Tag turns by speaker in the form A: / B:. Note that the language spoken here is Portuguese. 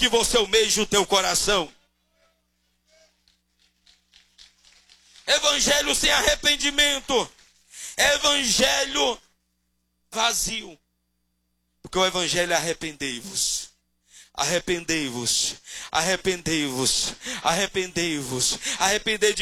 A: que você almeja o teu coração. Evangelho sem arrependimento é evangelho vazio. Porque o evangelho é arrependei-vos. Arrependei-vos, arrependei-vos, arrependei-vos, arrependei de